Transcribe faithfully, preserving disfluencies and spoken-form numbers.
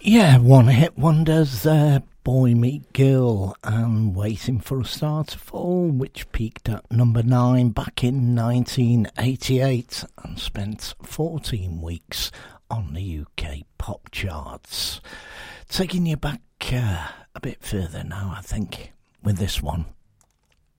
Yeah, one hit wonders there. Boy Meet Girl and Waiting for a Star to Fall, which peaked at number nine back in nineteen eighty-eight and spent fourteen weeks on the U K pop charts. Taking you back uh, a bit further now, I think, with this one.